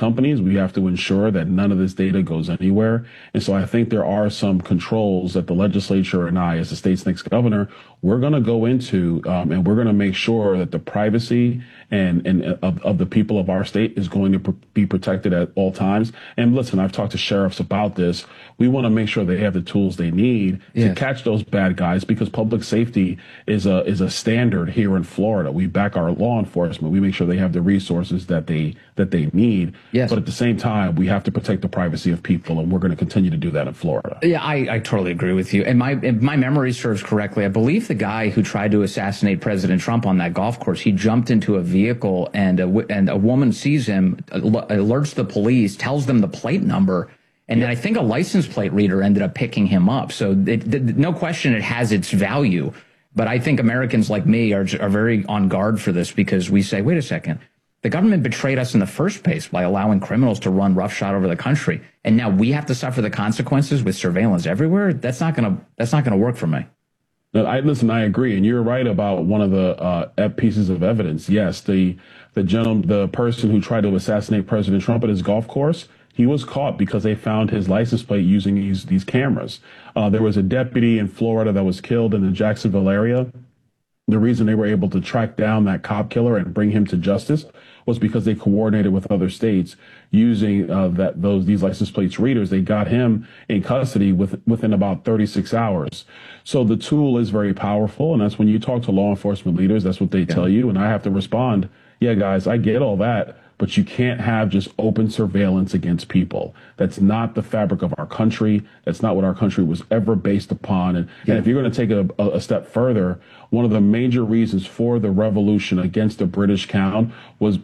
companies. We have to ensure that none of this data goes anywhere. And so I think there are some controls that the legislature and I, as the state's next governor, we're going to go into, and we're going to make sure that the privacy and of the people of our state is going to be protected at all times. And listen, I've talked to sheriffs about this. We want to make sure they have the tools they need to catch those bad guys, because public safety is a standard here in Florida. We back our law enforcement. We make sure they have the resources that they need. Yes. But at the same time, we have to protect the privacy of people, and we're going to continue to do that in Florida. Yeah, I totally agree with you. And if my memory serves correctly, I believe the guy who tried to assassinate President Trump on that golf course, he jumped into a vehicle, and a woman sees him, alerts the police, tells them the plate number, and then I think a license plate reader ended up picking him up. So no question it has its value. But I think Americans like me are very on guard for this, because we say, wait a second, the government betrayed us in the first place by allowing criminals to run roughshod over the country, and now we have to suffer the consequences with surveillance everywhere. That's not gonna work for me. No, I agree, and you're right about one of the pieces of evidence. Yes, the person who tried to assassinate President Trump at his golf course, he was caught because they found his license plate using these cameras. There was a deputy in Florida that was killed in the Jacksonville area. The reason they were able to track down that cop killer and bring him to justice was because they coordinated with other states using these license plates readers. They got him in custody within about 36 hours. So the tool is very powerful, and that's when you talk to law enforcement leaders, that's what they tell you, and I have to respond, yeah, guys, I get all that, but you can't have just open surveillance against people. That's not the fabric of our country. That's not what our country was ever based upon. And if you're going to take a step further, one of the major reasons for the revolution against the British Crown was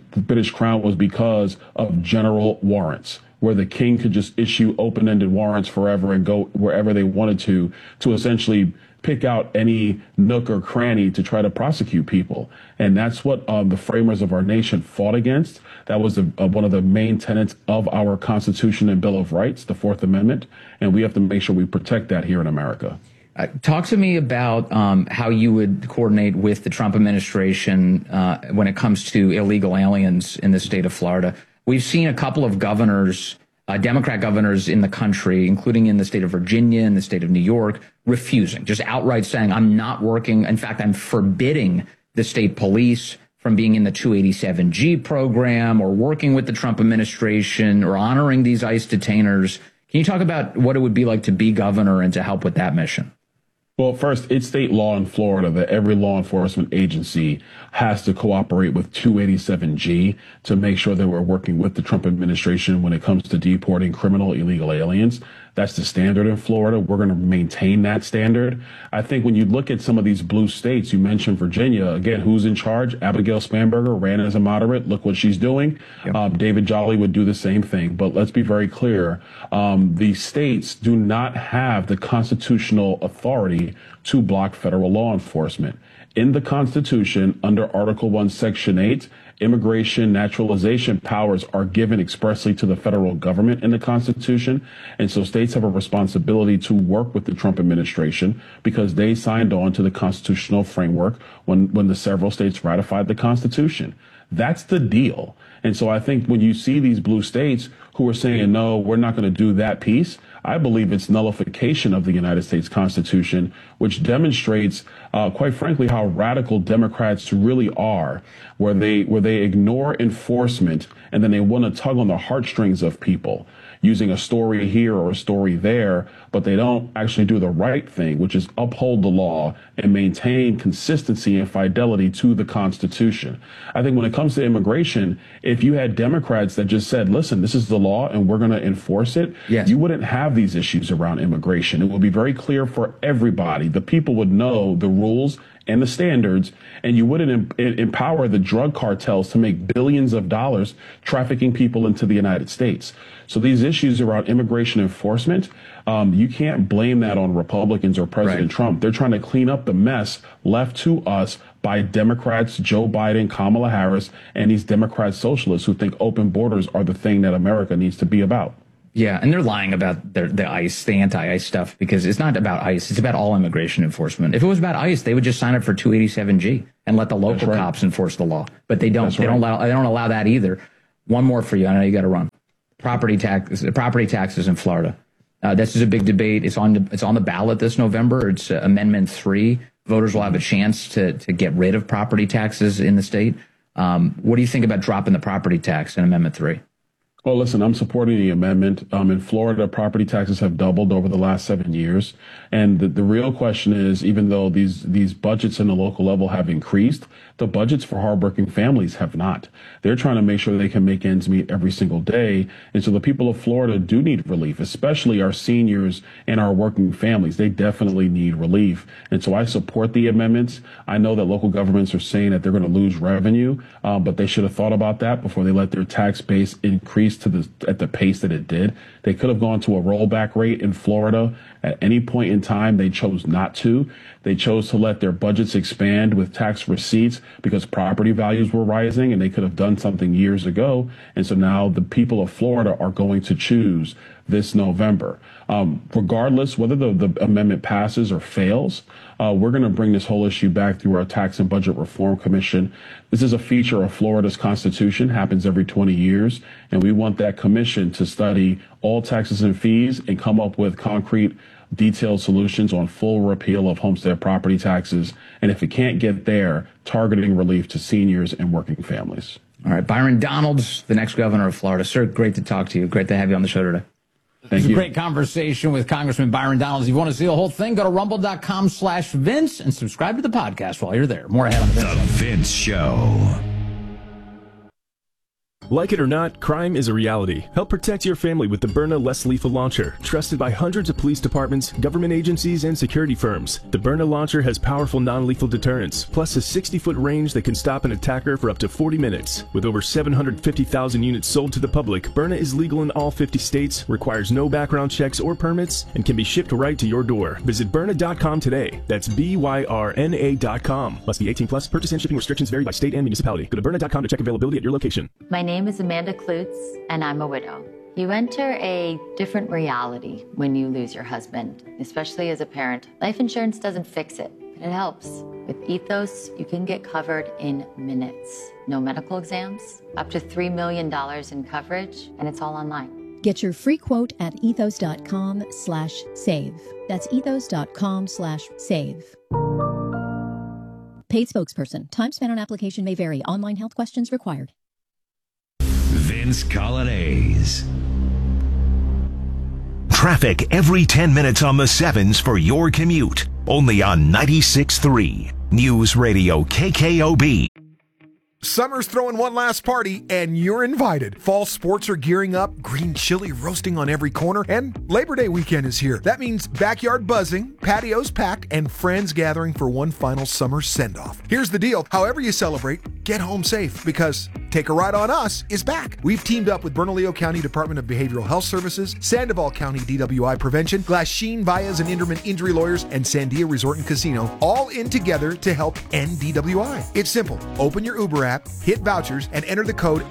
because of general warrants, where the king could just issue open-ended warrants forever and go wherever they wanted to essentially pick out any nook or cranny to try to prosecute people. And that's what the framers of our nation fought against. That was one of the main tenets of our Constitution and Bill of Rights, the Fourth Amendment. And we have to make sure we protect that here in America. Talk to me about how you would coordinate with the Trump administration when it comes to illegal aliens in the state of Florida. We've seen a couple of governors, Democrat governors in the country, including in the state of Virginia and the state of New York, refusing, just outright saying, I'm not working. In fact, I'm forbidding the state police from being in the 287G program or working with the Trump administration or honoring these ICE detainers. Can you talk about what it would be like to be governor and to help with that mission? Well, first, it's state law in Florida that every law enforcement agency has to cooperate with 287G to make sure that we're working with the Trump administration when it comes to deporting criminal illegal aliens. That's the standard in Florida. We're going to maintain that standard. I think when you look at some of these blue states, you mentioned Virginia, again, who's in charge? Abigail Spanberger ran as a moderate. Look what she's doing. Yep. David Jolly would do the same thing. But let's be very clear. The states do not have the constitutional authority to block federal law enforcement. In the Constitution, under Article 1, Section 8, immigration naturalization powers are given expressly to the federal government in the Constitution. And so states have a responsibility to work with the Trump administration because they signed on to the constitutional framework when the several states ratified the Constitution. That's the deal. And so I think when you see these blue states who are saying, no, we're not going to do that piece, I believe it's nullification of the United States Constitution, which demonstrates, quite frankly, how radical Democrats really are, where they ignore enforcement and then they want to tug on the heartstrings of people using a story here or a story there, but they don't actually do the right thing, which is uphold the law and maintain consistency and fidelity to the Constitution. I think when it comes to immigration, if you had Democrats that just said, listen, this is the law and we're going to enforce it, you wouldn't have these issues around immigration. It would be very clear for everybody. The people would know the rules and the standards, and you wouldn't empower the drug cartels to make billions of dollars trafficking people into the United States. So these issues around immigration enforcement, you can't blame that on Republicans or President Trump. They're trying to clean up the mess left to us by Democrats, Joe Biden, Kamala Harris, and these Democrat socialists who think open borders are the thing that America needs to be about. Yeah, and they're lying about the ICE, the anti-ICE stuff, because it's not about ICE. It's about all immigration enforcement. If it was about ICE, they would just sign up for 287G and let the local cops enforce the law. But they don't. They don't allow that either. One more for you. I know you got to run. Property taxes in Florida. This is a big debate. It's on the ballot this November. It's Amendment 3. Voters will have a chance to get rid of property taxes in the state. What do you think about dropping the property tax in Amendment 3? Well, listen, I'm supporting the amendment. In Florida, property taxes have doubled over the last 7 years. And the real question is, even though these budgets in the local level have increased, the budgets for hardworking families have not. They're trying to make sure they can make ends meet every single day. And so the people of Florida do need relief, especially our seniors and our working families. They definitely need relief. And so I support the amendments. I know that local governments are saying that they're going to lose revenue, but they should have thought about that before they let their tax base increase at the pace that it did. They could have gone to a rollback rate in Florida at any point in time. They chose not to. They chose to let their budgets expand with tax receipts because property values were rising, and they could have done something years ago. And so now the people of Florida are going to choose this November. Regardless whether the amendment passes or fails, we're going to bring this whole issue back through our Tax and Budget Reform Commission. This is a feature of Florida's Constitution, happens every 20 years, and we want that commission to study all taxes and fees and come up with concrete, detailed solutions on full repeal of homestead property taxes. And if it can't get there, targeting relief to seniors and working families. All right, Byron Donalds, the next governor of Florida. Sir, great to talk to you. Great to have you on the show today. Thank you. A great conversation with Congressman Byron Donalds. If you want to see the whole thing, go to rumble.com/Vince and subscribe to the podcast while you're there. More ahead on The Vince Show. Like it or not, crime is a reality. Help protect your family with the Byrna Less Lethal Launcher, trusted by hundreds of police departments, government agencies, and security firms. The Byrna launcher has powerful non-lethal deterrence, plus a 60-foot range that can stop an attacker for up to 40 minutes. With over 750,000 units sold to the public, Byrna is legal in all 50 states, requires no background checks or permits, and can be shipped right to your door. Visit Byrna.com today. That's BYRNA.com. Must be 18 plus. Purchase and shipping restrictions vary by state and municipality. Go to Byrna.com to check availability at your location. My name is Amanda Klutz, and I'm a widow. You enter a different reality when you lose your husband, especially as a parent. Life insurance doesn't fix it, but it helps. With Ethos, you can get covered in minutes. No medical exams, up to $3 million in coverage, and it's all online. Get your free quote at ethos.com/save. That's ethos.com/save. Paid spokesperson. Time spent on application may vary. Online health questions required. Vince Coglianese. Traffic every 10 minutes on the 7s for your commute. Only on 96.3 News Radio KKOB. Summer's throwing one last party, and you're invited. Fall sports are gearing up, green chili roasting on every corner, and Labor Day weekend is here. That means backyard buzzing, patios packed, and friends gathering for one final summer send-off. Here's the deal. However you celebrate, get home safe, because Take a Ride on Us is back. We've teamed up with Bernalillo County Department of Behavioral Health Services, Sandoval County DWI Prevention, Glasheen, Baez, and Inderman Injury Lawyers, and Sandia Resort and Casino, all in together to help end DWI. It's simple. Open your Uber app, hit vouchers, and enter the code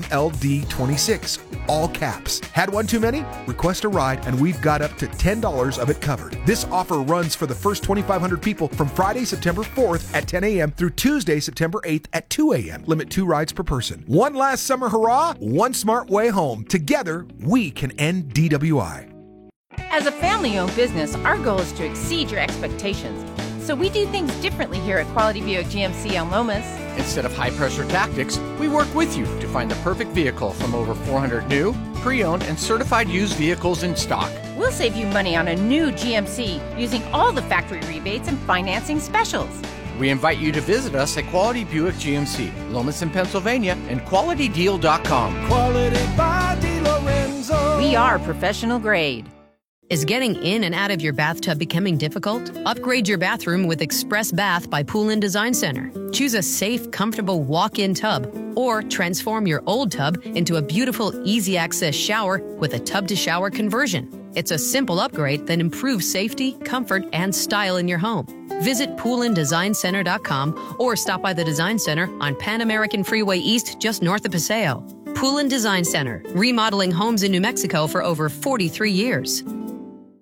NMLD26, all caps. Had one too many? Request a ride, and we've got up to $10 of it covered. This offer runs for the first 2,500 people from Friday, September 4th at 10 a.m. through Tuesday, September 8th at 2 a.m. Limit 2 rides per person. One last summer hurrah, one smart way home. Together, we can end DWI. As a family-owned business, our goal is to exceed your expectations. So we do things differently here at Quality Buick GMC on Lomas. Instead of high-pressure tactics, we work with you to find the perfect vehicle from over 400 new, pre-owned, and certified used vehicles in stock. We'll save you money on a new GMC using all the factory rebates and financing specials. We invite you to visit us at Quality Buick GMC, Lomas in Pennsylvania, and QualityDeal.com. Quality by DiLorenzo. We are professional grade. Is getting in and out of your bathtub becoming difficult? Upgrade your bathroom with Express Bath by Pool & Design Center. Choose a safe, comfortable walk-in tub, or transform your old tub into a beautiful, easy-access shower with a tub-to-shower conversion. It's a simple upgrade that improves safety, comfort, and style in your home. Visit poolanddesignCenter.com or stop by the Design Center on Pan American Freeway East, just north of Paseo. Pool & Design Center, remodeling homes in New Mexico for over 43 years.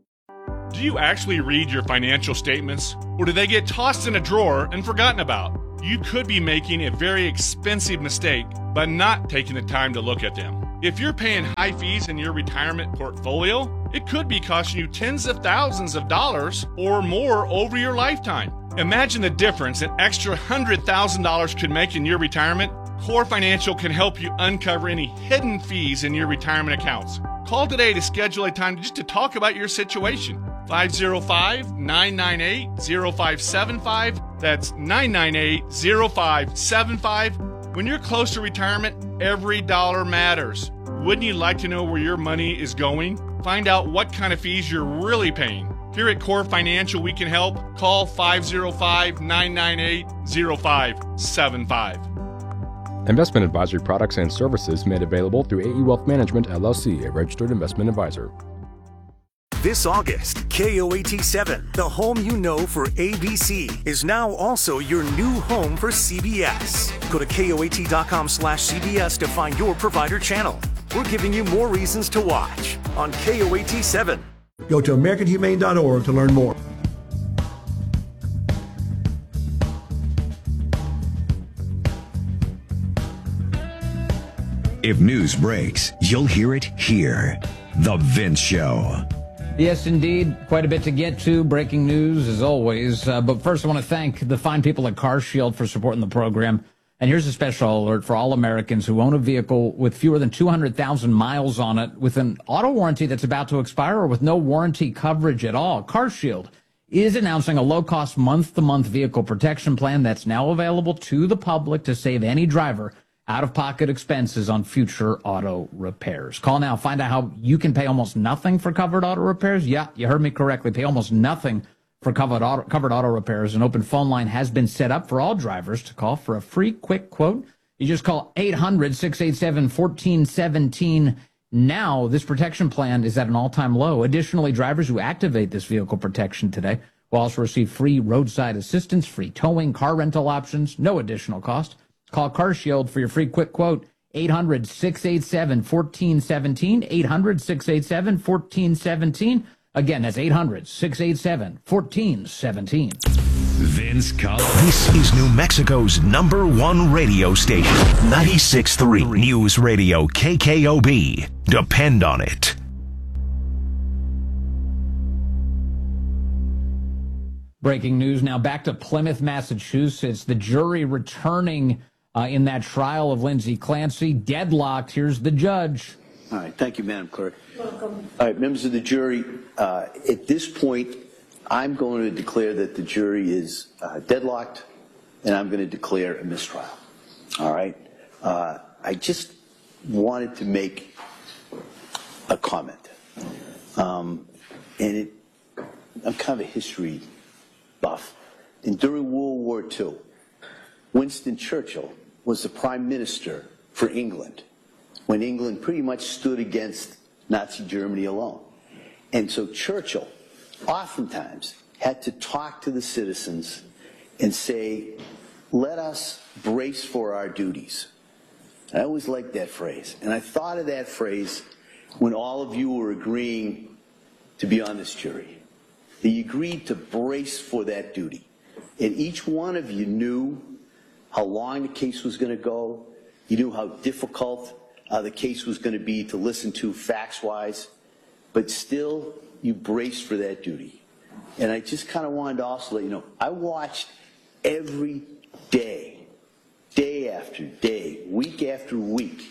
Do you actually read your financial statements, or do they get tossed in a drawer and forgotten about? you could be making a very expensive mistake by not taking the time to look at them. If you're paying high fees in your retirement portfolio, it could be costing you tens of thousands of dollars or more over your lifetime. Imagine the difference an extra $100,000 could make in your retirement. Core Financial can help you uncover any hidden fees in your retirement accounts. Call today to schedule a time just to talk about your situation. 505-998-0575. That's 998-0575. When you're close to retirement, every dollar matters. Wouldn't you like to know where your money is going? Find out what kind of fees you're really paying. Here at Core Financial, we can help. Call 505-998-0575. Investment advisory products and services made available through AE Wealth Management, LLC, a registered investment advisor. This August, KOAT7, the home you know for ABC, is now also your new home for CBS. Go to KOAT.com/CBS to find your provider channel. We're giving you more reasons to watch on KOAT7. Go to AmericanHumane.org to learn more. If news breaks, you'll hear it here. The Vince Show. Yes, indeed. Quite a bit to get to. Breaking news, as always. But first, I want to thank the fine people at CarShield for supporting the program. And here's a special alert for all Americans who own a vehicle with fewer than 200,000 miles on it, with an auto warranty that's about to expire, or with no warranty coverage at all. CarShield is announcing a low-cost month-to-month vehicle protection plan that's now available to the public to save any driver out-of-pocket expenses on future auto repairs. Call now. Find out how you can pay almost nothing for covered auto repairs. Yeah, you heard me correctly. Pay almost nothing for covered auto repairs. An open phone line has been set up for all drivers to call for a free quick quote. You just call 800-687-1417 now. This protection plan is at an all-time low. Additionally, drivers who activate this vehicle protection today will also receive free roadside assistance, free towing, car rental options, no additional cost. Call CarShield for your free quick quote, 800-687-1417, 800-687-1417. Again, that's 800-687-1417. Vince Color. This is New Mexico's #1 radio station, 96.3 News Radio KKOB. Depend on it. Breaking news now. Back to Plymouth, Massachusetts. The jury returning in that trial of Lindsay Clancy. Deadlocked. Here's the judge. All right. Thank you, Madam Clerk. Welcome. All right, members of the jury, at this point, I'm going to declare that the jury is deadlocked, and I'm going to declare a mistrial. All right? I just wanted to make a comment. I'm kind of a history buff. And during World War II, Winston Churchill was the Prime Minister for England when England pretty much stood against Nazi Germany alone. And so Churchill oftentimes had to talk to the citizens and say, let us brace for our duties. I always liked that phrase. And I thought of that phrase when all of you were agreeing to be on this jury. That you agreed to brace for that duty. And each one of you knew how long the case was going to go. You knew how difficult the case was going to be to listen to facts-wise. But still, you braced for that duty. And I just kind of wanted to also let you know, I watched every day, day after day, week after week,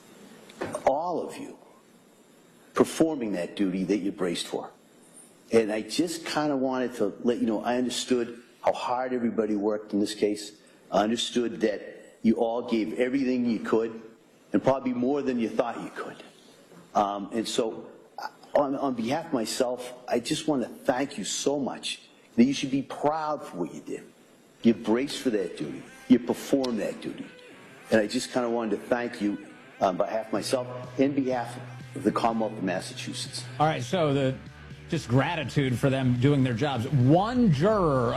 all of you performing that duty that you braced for. And I just kind of wanted to let you know, I understood how hard everybody worked in this case. I understood that you all gave everything you could, and probably more than you thought you could. And so, on behalf of myself, I just want to thank you so much that you should be proud for what you did. You braced for that duty. You performed that duty. And I just kind of wanted to thank you on behalf of myself and behalf of the Commonwealth of Massachusetts. All right, so just gratitude for them doing their jobs. One juror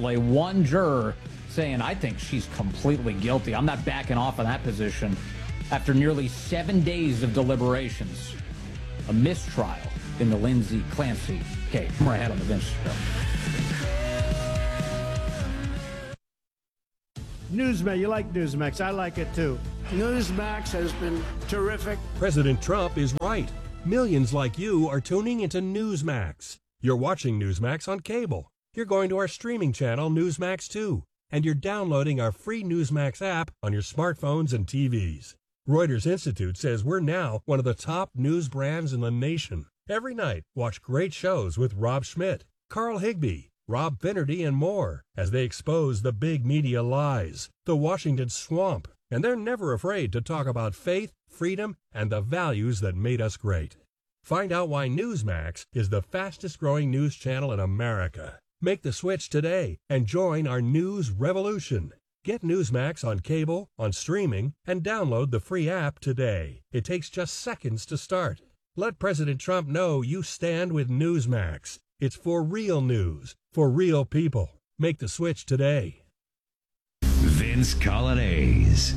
saying, I think she's completely guilty. I'm not backing off of that position. After nearly 7 days of deliberations, a mistrial in the Lindsay Clancy case. More ahead on the Vince Show. Newsmax, you like Newsmax. I like it too. Newsmax has been terrific. President Trump is right. Millions like you are tuning into Newsmax. You're watching Newsmax on cable. You're going to our streaming channel, Newsmax 2. And you're downloading our free Newsmax app on your smartphones and TVs. Reuters Institute says we're now one of the top news brands in the nation. Every night, watch great shows with Rob Schmidt, Carl Higbie, Rob Finnerty, and more as they expose the big media lies, the Washington swamp, and they're never afraid to talk about faith, freedom, and the values that made us great. Find out why Newsmax is the fastest-growing news channel in America. Make the switch today and join our news revolution. Get Newsmax on cable, on streaming, and download the free app today. It takes just seconds to start. Let President Trump know you stand with Newsmax. It's for real news, for real people. Make the switch today. Vince Colonnese.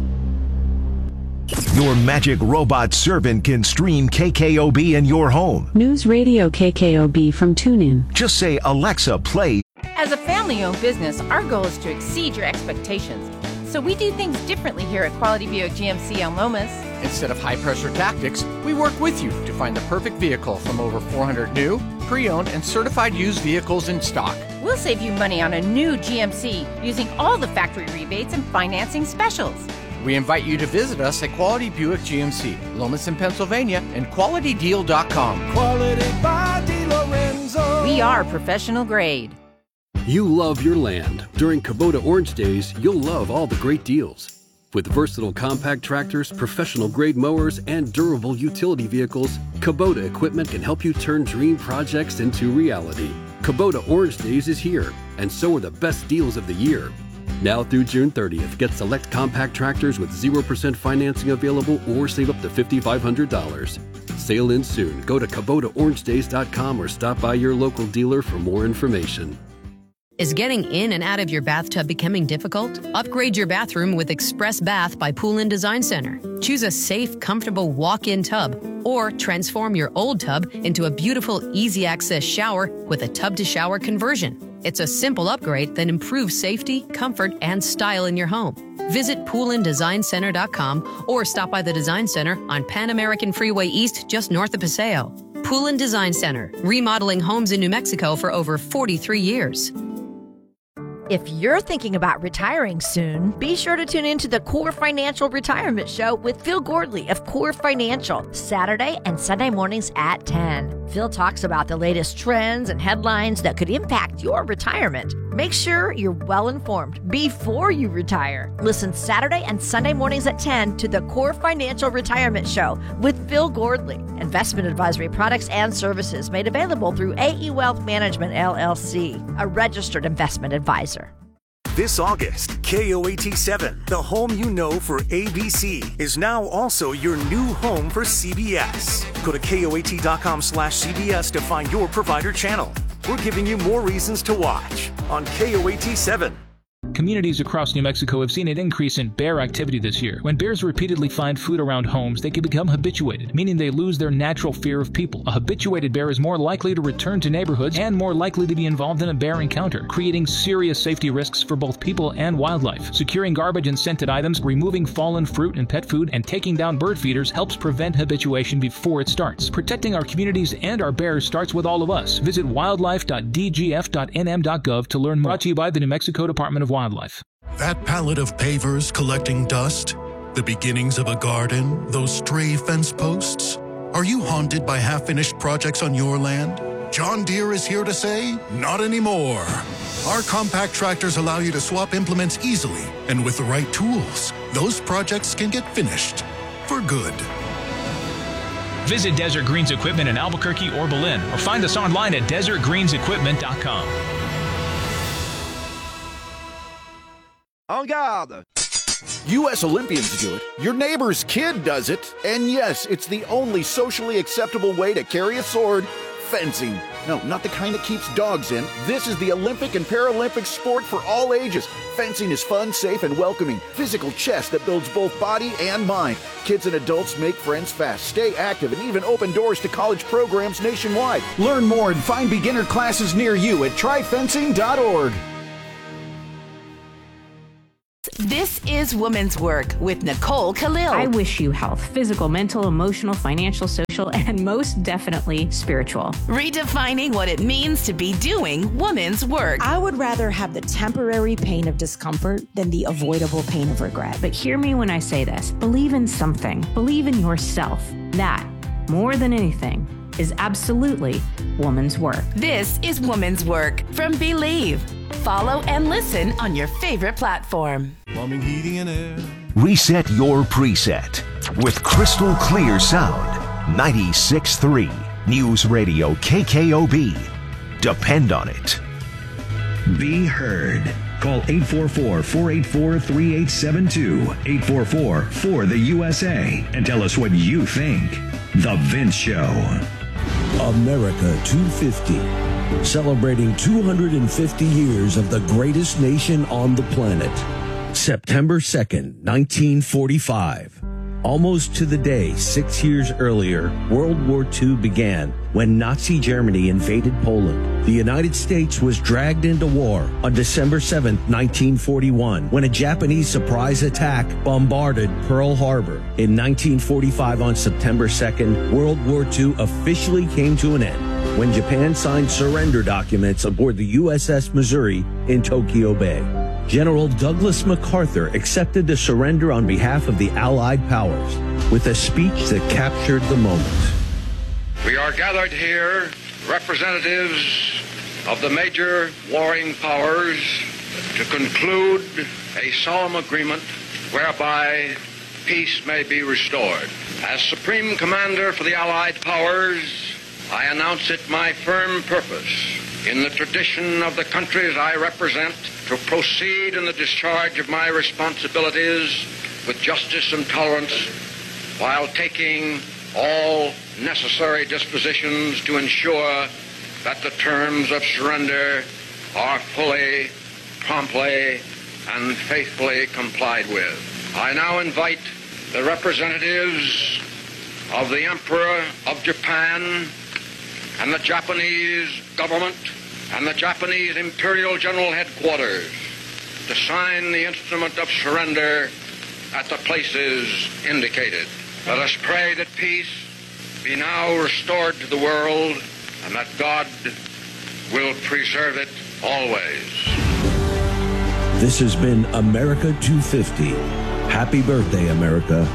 Your magic robot servant can stream KKOB in your home. News Radio KKOB from TuneIn. Just say, Alexa, play. As a family-owned business, our goal is to exceed your expectations. So we do things differently here at Quality Buick GMC El Lomas. Instead of high-pressure tactics, we work with you to find the perfect vehicle from over 400 new, pre-owned, and certified used vehicles in stock. We'll save you money on a new GMC using all the factory rebates and financing specials. We invite you to visit us at Quality Buick GMC, Lomas in Pennsylvania, and QualityDeal.com. Quality by DeLorenzo. We are professional grade. You love your land. During Kubota Orange Days, you'll love all the great deals. With versatile compact tractors, professional grade mowers, and durable utility vehicles, Kubota equipment can help you turn dream projects into reality. Kubota Orange Days is here, and so are the best deals of the year. Now through June 30th, get select compact tractors with 0% financing available or save up to $5,500. Sale ends soon. Go to KubotaOrangeDays.com or stop by your local dealer for more information. Is getting in and out of your bathtub becoming difficult? Upgrade your bathroom with Express Bath by Pool & Design Center. Choose a safe, comfortable walk-in tub or transform your old tub into a beautiful, easy-access shower with a tub-to-shower conversion. It's a simple upgrade that improves safety, comfort, and style in your home. Visit poolanddesignCenter.com or stop by the Design Center on Pan American Freeway East just north of Paseo. Pool & Design Center, remodeling homes in New Mexico for over 43 years. If you're thinking about retiring soon, be sure to tune in to the Core Financial Retirement Show with Phil Gordley of Core Financial, Saturday and Sunday mornings at 10. Phil talks about the latest trends and headlines that could impact your retirement. Make sure you're well informed before you retire. Listen Saturday and Sunday mornings at 10 to the Core Financial Retirement Show with Phil Gordley. Investment advisory products and services made available through AE Wealth Management, LLC, a registered investment advisor. This August, KOAT7, the home you know for ABC, is now also your new home for CBS. Go to KOAT.com/CBS to find your provider channel. We're giving you more reasons to watch on KOAT7. Communities across New Mexico have seen an increase in bear activity this year. When bears repeatedly find food around homes, they can become habituated, meaning they lose their natural fear of people. A habituated bear is more likely to return to neighborhoods and more likely to be involved in a bear encounter, creating serious safety risks for both people and wildlife. Securing garbage and scented items, removing fallen fruit and pet food, and taking down bird feeders helps prevent habituation before it starts. Protecting our communities and our bears starts with all of us. Visit wildlife.dgf.nm.gov to learn more. Brought to you by the New Mexico Department of Wildlife. That pallet of pavers collecting dust, the beginnings of a garden, those stray fence posts. Are you haunted by half-finished projects on your land? John Deere is here to say, not anymore. Our compact tractors allow you to swap implements easily, and with the right tools, those projects can get finished for good. Visit Desert Greens Equipment in Albuquerque or Belen, or find us online at desertgreensequipment.com. En garde! U.S. Olympians do it, your neighbor's kid does it, and yes, it's the only socially acceptable way to carry a sword, fencing. No, not the kind that keeps dogs in. This is the Olympic and Paralympic sport for all ages. Fencing is fun, safe, and welcoming. Physical chess that builds both body and mind. Kids and adults make friends fast, stay active, and even open doors to college programs nationwide. Learn more and find beginner classes near you at tryfencing.org. is Women's Work with Nicole Khalil. I wish you health, physical, mental, emotional, financial, social, and most definitely spiritual. Redefining what it means to be doing women's work. I would rather have the temporary pain of discomfort than the avoidable pain of regret. But hear me when I say this. Believe in something. Believe in yourself. That, more than anything, is absolutely woman's work. This is Woman's Work from Believe. Follow and listen on your favorite platform. Plumbing, heating, and air. Reset your preset with crystal clear sound. 96.3 News Radio KKOB. Depend on it. Be heard. Call 844-484-3872, 844-4-the-USA, and tell us what you think. The Vince Show. America 250. Celebrating 250 years of the greatest nation on the planet. September 2nd, 1945. Almost to the day 6 years earlier, World War II began when Nazi Germany invaded Poland. The United States was dragged into war on December 7th, 1941, when a Japanese surprise attack bombarded Pearl Harbor. In 1945, on September 2nd, World War II officially came to an end when Japan signed surrender documents aboard the USS Missouri in Tokyo Bay. General Douglas MacArthur accepted the surrender on behalf of the Allied powers with a speech that captured the moment. We are gathered here, representatives of the major warring powers, to conclude a solemn agreement whereby peace may be restored. As Supreme Commander for the Allied powers, I announce it my firm purpose, in the tradition of the countries I represent, to proceed in the discharge of my responsibilities with justice and tolerance, while taking all necessary dispositions to ensure that the terms of surrender are fully, promptly, and faithfully complied with. I now invite the representatives of the Emperor of Japan and the Japanese government and the Japanese Imperial General Headquarters to sign the instrument of surrender at the places indicated. Let us pray that peace be now restored to the world and that God will preserve it always. This has been America 250. Happy birthday, America.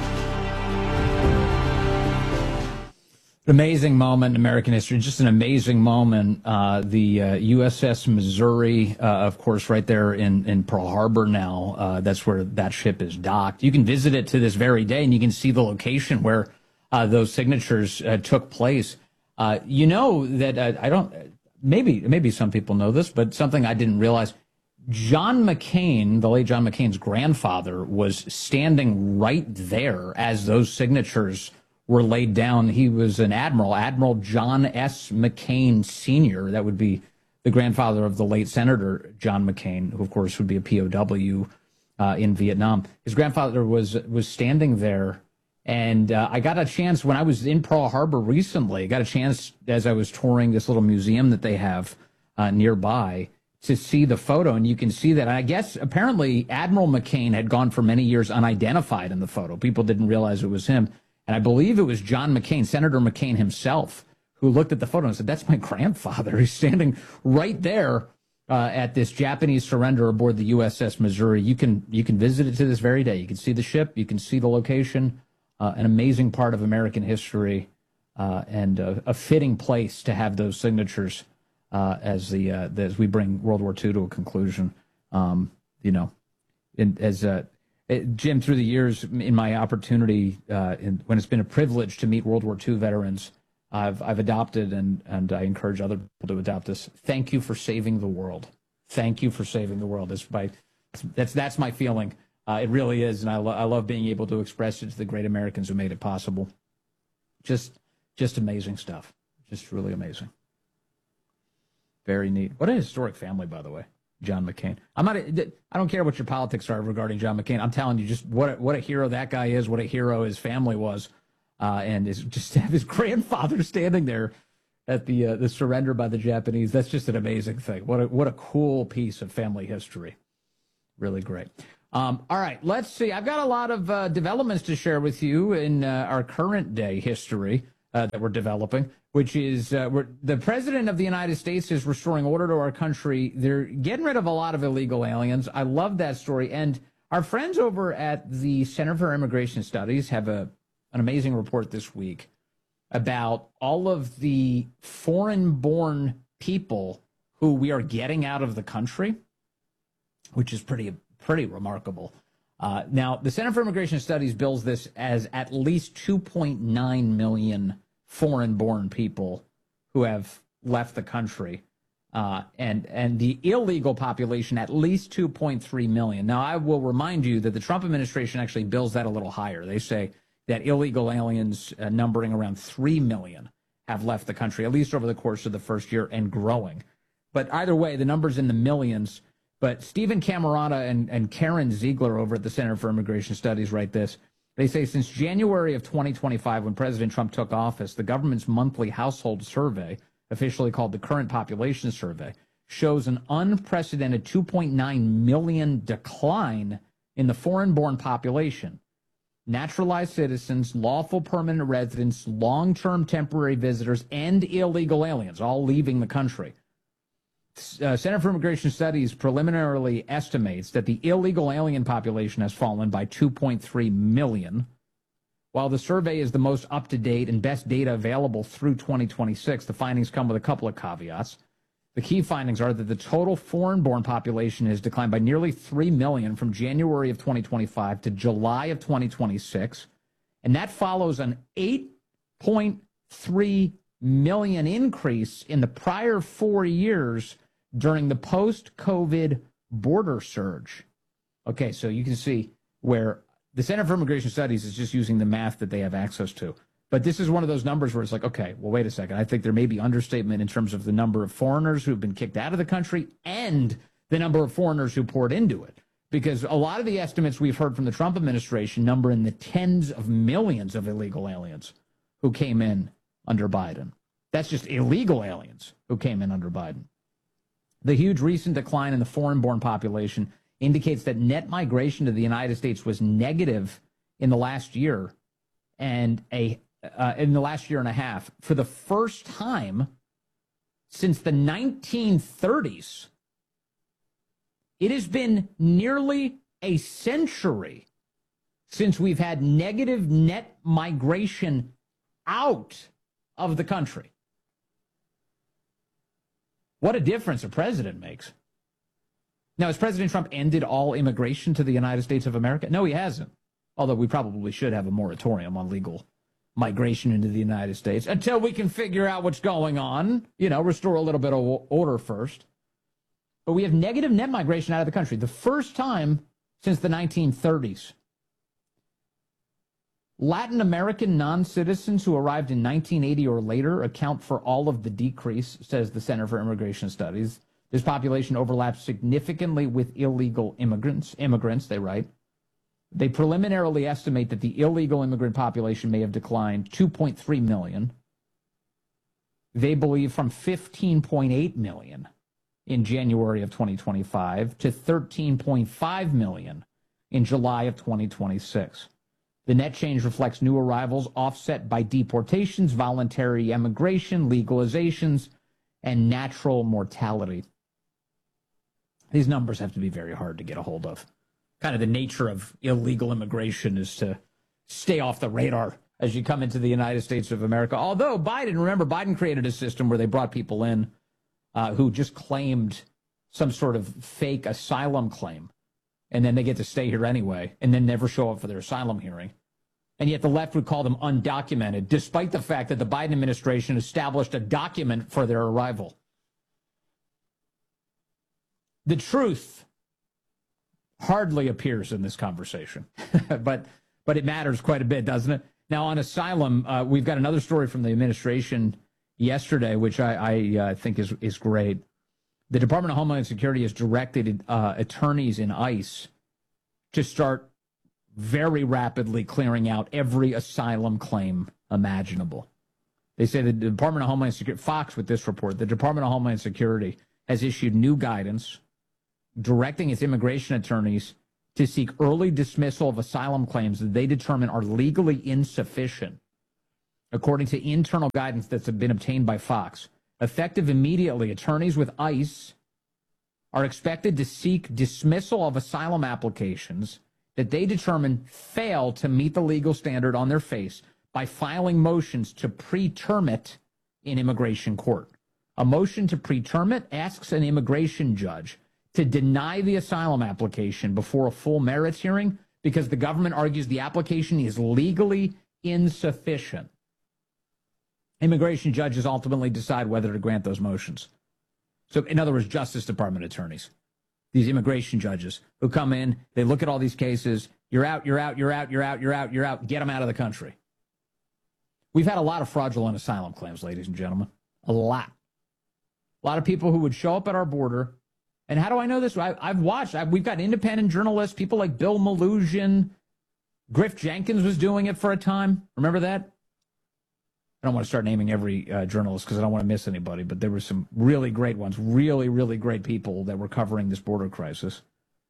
Amazing moment in American history, just an amazing moment. The USS Missouri, of course, right there in Pearl Harbor now. That's where that ship is docked. You can visit it to this very day, and you can see the location where those signatures took place. You know that I don't. Maybe some people know this, but something I didn't realize. John McCain, the late John McCain's grandfather, was standing right there as those signatures were laid down. He was an admiral, Admiral John S. McCain Sr. That would be the grandfather of the late Senator John McCain, who, of course, would be a POW in Vietnam. His grandfather was standing there, and I got a chance when I was in Pearl Harbor recently. I got a chance as I was touring this little museum that they have nearby to see the photo, and you can see that. I guess apparently Admiral McCain had gone for many years unidentified in the photo. People didn't realize it was him. And I believe it was John McCain, Senator McCain himself, who looked at the photo and said, "That's my grandfather. He's standing right there at this Japanese surrender aboard the USS Missouri." You can visit it to this very day. You can see the ship. You can see the location. An amazing part of American history and a fitting place to have those signatures as we bring World War II to a conclusion. Jim, through the years, in my opportunity, when it's been a privilege to meet World War II veterans, I've adopted, and I encourage other people to adopt this. Thank you for saving the world. Thank you for saving the world. That's my feeling. It really is, and I love being able to express it to the great Americans who made it possible. Just amazing stuff. Just really amazing. Very neat. What a historic family, by the way. John McCain. I don't care what your politics are regarding John McCain. I'm telling you, just what a hero that guy is, what a hero his family was, and is just to have his grandfather standing there at the surrender by the Japanese. That's just an amazing thing. What a cool piece of family history. Really great. All right, let's see. I've got a lot of developments to share with you in our current day history that we're developing, which is the president of the United States is restoring order to our country. They're getting rid of a lot of illegal aliens. I love that story. And our friends over at the Center for Immigration Studies have an amazing report this week about all of the foreign-born people who we are getting out of the country, which is pretty remarkable. Now, the Center for Immigration Studies bills this as at least 2.9 million foreign-born people who have left the country, and the illegal population at least 2.3 million. Now, I will remind you that the Trump administration actually bills that a little higher. They say that illegal aliens numbering around 3 million have left the country, at least over the course of the first year, and growing. But either way, the number's in the millions. But Stephen Camarata and Karen Ziegler over at the Center for Immigration Studies write this. They say since January of 2025, when President Trump took office, the government's monthly household survey, officially called the Current Population Survey, shows an unprecedented 2.9 million decline in the foreign-born population. Naturalized citizens, lawful permanent residents, long-term temporary visitors, and illegal aliens all leaving the country. Center for Immigration Studies preliminarily estimates that the illegal alien population has fallen by 2.3 million. While the survey is the most up-to-date and best data available through 2026, the findings come with a couple of caveats. The key findings are that the total foreign-born population has declined by nearly 3 million from January of 2025 to July of 2026, and that follows an 8.3 million increase in the prior 4 years during the post-COVID border surge. Okay, so you can see where the Center for Immigration Studies is just using the math that they have access to. But this is one of those numbers where it's like, okay, well, wait a second. I think there may be understatement in terms of the number of foreigners who've been kicked out of the country and the number of foreigners who poured into it. Because a lot of the estimates we've heard from the Trump administration number in the tens of millions of illegal aliens who came in under Biden. That's just illegal aliens who came in under Biden. The huge recent decline in the foreign-born population indicates that net migration to the United States was negative in the last year and in the last year and a half for the first time since the 1930s. It has been nearly a century since we've had negative net migration out of the country. What a difference a president makes. Now, has President Trump ended all immigration to the United States of America? No, he hasn't. Although we probably should have a moratorium on legal migration into the United States until we can figure out what's going on, restore a little bit of order first. But we have negative net migration out of the country, the first time since the 1930s. Latin American non-citizens who arrived in 1980 or later account for all of the decrease, says the Center for Immigration Studies. This population overlaps significantly with illegal immigrants, they write. They preliminarily estimate that the illegal immigrant population may have declined 2.3 million. They believe from 15.8 million in January of 2025 to 13.5 million in July of 2026. The net change reflects new arrivals offset by deportations, voluntary emigration, legalizations, and natural mortality. These numbers have to be very hard to get a hold of. Kind of the nature of illegal immigration is to stay off the radar as you come into the United States of America. Although Biden created a system where they brought people in who just claimed some sort of fake asylum claim, and then they get to stay here anyway, and then never show up for their asylum hearing. And yet the left would call them undocumented, despite the fact that the Biden administration established a document for their arrival. The truth hardly appears in this conversation, but it matters quite a bit, doesn't it? Now, on asylum, we've got another story from the administration yesterday, which I think is great. The Department of Homeland Security has directed attorneys in ICE to start very rapidly clearing out every asylum claim imaginable. They say the Department of Homeland Security, Fox with this report, the Department of Homeland Security has issued new guidance directing its immigration attorneys to seek early dismissal of asylum claims that they determine are legally insufficient, according to internal guidance that's been obtained by Fox. Effective immediately, attorneys with ICE are expected to seek dismissal of asylum applications that they determine fail to meet the legal standard on their face by filing motions to preterm it in immigration court. A motion to preterm it asks an immigration judge to deny the asylum application before a full merits hearing because the government argues the application is legally insufficient. Immigration judges ultimately decide whether to grant those motions. So, in other words, Justice Department attorneys, these immigration judges who come in, they look at all these cases, you're out, you're out, you're out, you're out, you're out, you're out, get them out of the country. We've had a lot of fraudulent asylum claims, ladies and gentlemen. A lot. A lot of people who would show up at our border. And how do I know this? I've watched. We've got independent journalists, people like Bill Maloogian. Griff Jenkins was doing it for a time. Remember that? I don't want to start naming every journalist because I don't want to miss anybody, but there were some really great ones, really, really great people that were covering this border crisis.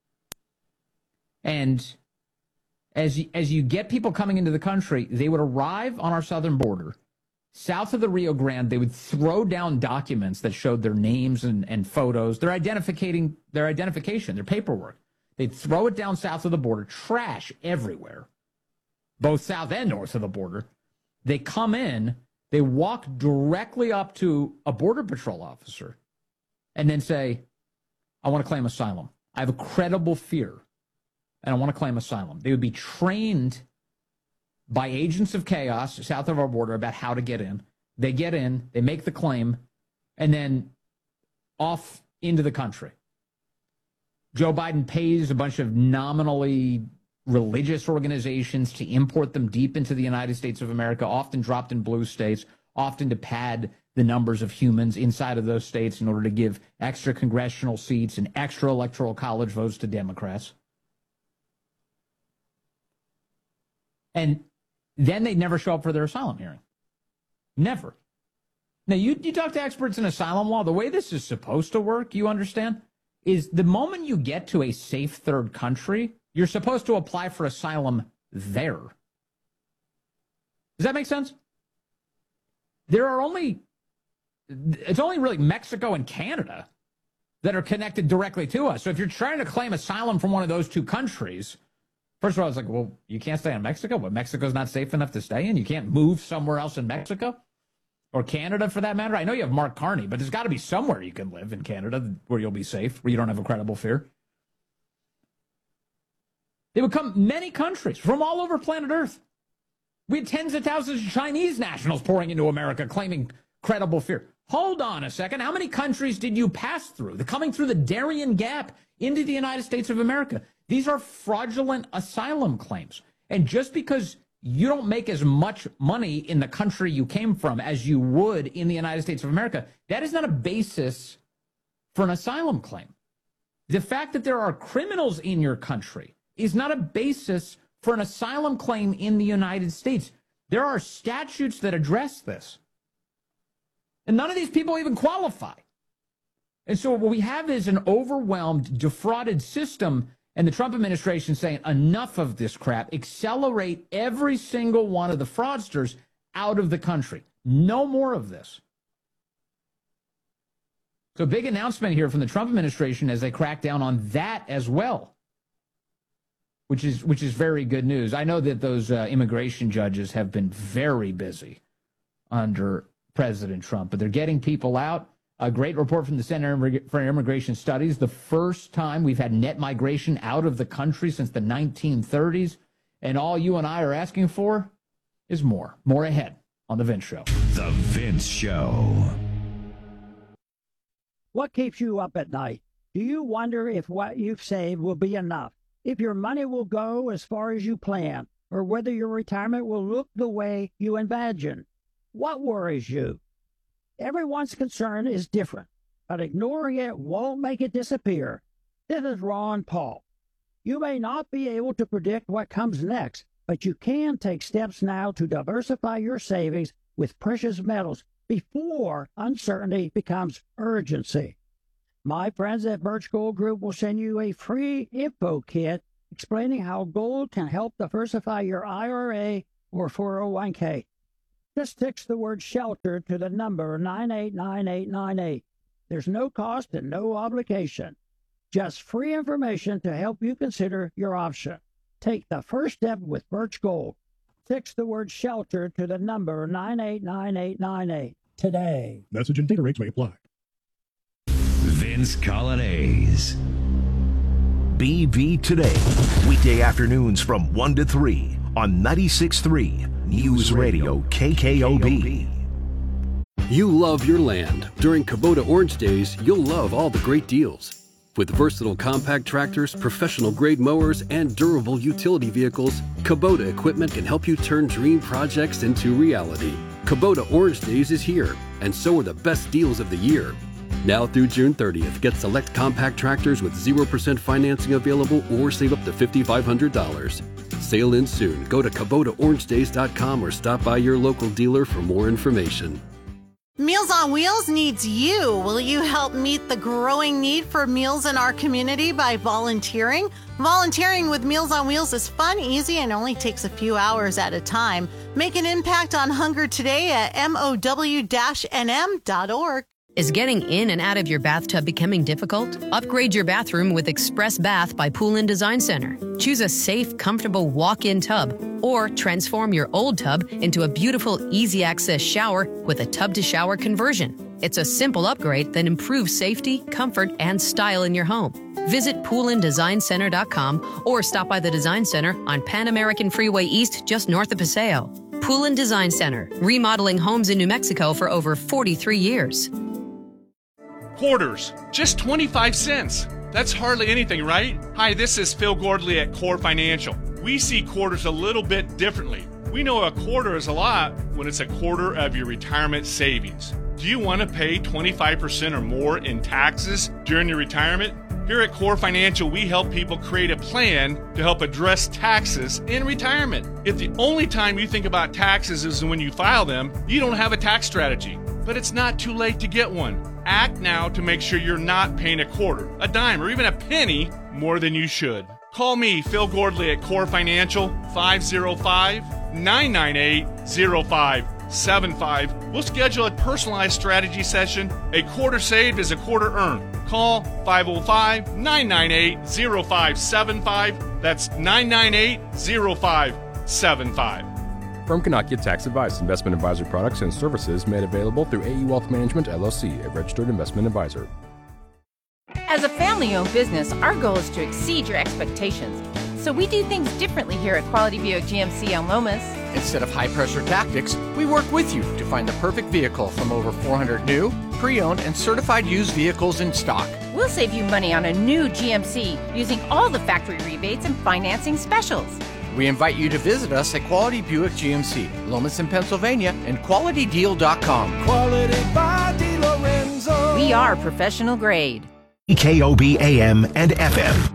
And as you get people coming into the country, they would arrive on our southern border. South of the Rio Grande, they would throw down documents that showed their names and photos, their identification, their paperwork. They'd throw it down south of the border, trash everywhere, both south and north of the border. They come in, they walk directly up to a Border Patrol officer and then say, I want to claim asylum. I have a credible fear, and I want to claim asylum. They would be trained by agents of chaos south of our border about how to get in. They get in, they make the claim, and then off into the country. Joe Biden pays a bunch of nominally religious organizations to import them deep into the United States of America, often dropped in blue states, often to pad the numbers of humans inside of those states in order to give extra congressional seats and extra electoral college votes to Democrats. And then they'd never show up for their asylum hearing. Never. Now, you talk to experts in asylum law, the way this is supposed to work, you understand, is the moment you get to a safe third country, you're supposed to apply for asylum there. Does that make sense? It's only really Mexico and Canada that are connected directly to us. So if you're trying to claim asylum from one of those two countries, first of all, I was like, well, you can't stay in Mexico, but Mexico's not safe enough to stay in. You can't move somewhere else in Mexico or Canada for that matter. I know you have Mark Carney, but there's got to be somewhere you can live in Canada where you'll be safe, where you don't have a credible fear. They would come many countries from all over planet Earth. We had tens of thousands of Chinese nationals pouring into America claiming credible fear. Hold on a second. How many countries did you pass through? They're coming through the Darien Gap into the United States of America. These are fraudulent asylum claims. And just because you don't make as much money in the country you came from as you would in the United States of America, that is not a basis for an asylum claim. The fact that there are criminals in your country is not a basis for an asylum claim in the United States. There are statutes that address this. And none of these people even qualify. And so what we have is an overwhelmed, defrauded system, and the Trump administration saying, enough of this crap, accelerate every single one of the fraudsters out of the country. No more of this. So big announcement here from the Trump administration as they crack down on that as well, which is very good news. I know that those immigration judges have been very busy under President Trump, but they're getting people out. A great report from the Center for Immigration Studies. The first time we've had net migration out of the country since the 1930s. And all you and I are asking for is more. More ahead on The Vince Show. The Vince Show. What keeps you up at night? Do you wonder if what you've saved will be enough? If your money will go as far as you plan? Or whether your retirement will look the way you imagine? What worries you? Everyone's concern is different, but ignoring it won't make it disappear. This is Ron Paul. You may not be able to predict what comes next, but you can take steps now to diversify your savings with precious metals before uncertainty becomes urgency. My friends at Birch Gold Group will send you a free info kit explaining how gold can help diversify your IRA or 401k. Just text the word SHELTER to the number 989898. There's no cost and no obligation. Just free information to help you consider your option. Take the first step with Birch Gold. Text the word SHELTER to the number 989898 today. Message and data rates may apply. Vince Colonnese. BV Today. Weekday afternoons from 1 to 3 on 96.3 News Radio KKOB. You love your land. During Kubota Orange Days, you'll love all the great deals. With versatile compact tractors, professional-grade mowers, and durable utility vehicles, Kubota equipment can help you turn dream projects into reality. Kubota Orange Days is here, and so are the best deals of the year. Now through June 30th, get select compact tractors with 0% financing available or save up to $5,500. Sale ends soon. Go to KubotaOrangeDays.com or stop by your local dealer for more information. Meals on Wheels needs you. Will you help meet the growing need for meals in our community by volunteering? Volunteering with Meals on Wheels is fun, easy, and only takes a few hours at a time. Make an impact on hunger today at mow-nm.org. Is getting in and out of your bathtub becoming difficult? Upgrade your bathroom with Express Bath by Pool & Design Center. Choose a safe, comfortable walk-in tub or transform your old tub into a beautiful, easy-access shower with a tub-to-shower conversion. It's a simple upgrade that improves safety, comfort, and style in your home. Visit poolanddesignCenter.com or stop by the Design Center on Pan American Freeway East just north of Paseo. Pool & Design Center, remodeling homes in New Mexico for over 43 years. Quarters, just 25 cents. That's hardly anything, right? Hi, this is Phil Gordley at Core Financial. We see quarters a little bit differently. We know a quarter is a lot when it's a quarter of your retirement savings. Do you want to pay 25% or more in taxes during your retirement? Here at Core Financial, we help people create a plan to help address taxes in retirement. If the only time you think about taxes is when you file them, you don't have a tax strategy. But it's not too late to get one. Act now to make sure you're not paying a quarter, a dime, or even a penny more than you should. Call me, Phil Gordley at Core Financial, 505-998-0575. We'll schedule a personalized strategy session. A quarter saved is a quarter earned. Call 505-998-0575. That's 998-0575. Firm cannot give tax advice. Investment advisory products and services made available through AE Wealth Management, LLC, a registered investment advisor. As a family-owned business, our goal is to exceed your expectations. So we do things differently here at Quality Buick GMC on Lomas. Instead of high-pressure tactics, we work with you to find the perfect vehicle from over 400 new, pre-owned, and certified used vehicles in stock. We'll save you money on a new GMC using all the factory rebates and financing specials. We invite you to visit us at Quality Buick GMC, Lomas in Pennsylvania, and QualityDeal.com. Quality by DeLorenzo. We are professional grade. KOB AM and FM.